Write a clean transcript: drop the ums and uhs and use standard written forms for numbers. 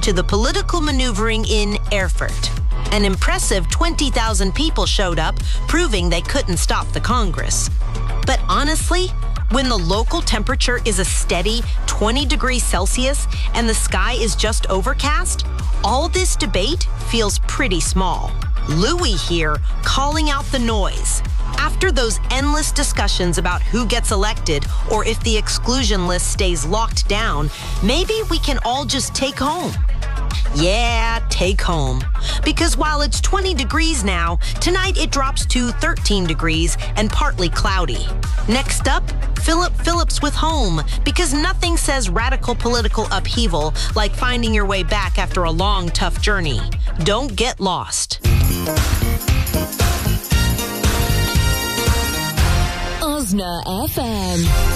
to the political maneuvering in Erfurt. An impressive 20,000 people showed up, proving they couldn't stop the Congress. But honestly, when the local temperature is a steady 20 degrees Celsius and the sky is just overcast, all this debate feels pretty small. Louis here calling out the noise. After those endless discussions about who gets elected or if the exclusion list stays locked down, maybe we can all just take home. Yeah, take home. Because while it's 20 degrees now, tonight it drops to 13 degrees and partly cloudy. Next up, Philip Phillips with Home, because nothing says radical political upheaval like finding your way back after a long, tough journey. Don't get lost. Osna FM.